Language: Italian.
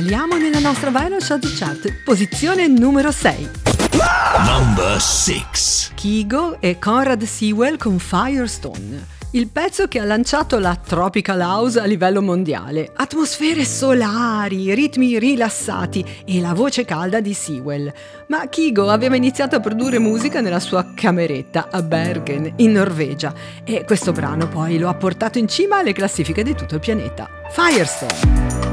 Saliamo nella nostra Viral Shot Chart, posizione numero 6. Number 6. Kygo e Conrad Sewell con Firestone. Il pezzo che ha lanciato la Tropical House a livello mondiale. Atmosfere solari, ritmi rilassati e la voce calda di Sewell. Ma Kygo aveva iniziato a produrre musica nella sua cameretta a Bergen, in Norvegia, e questo brano poi lo ha portato in cima alle classifiche di tutto il pianeta. Firestone.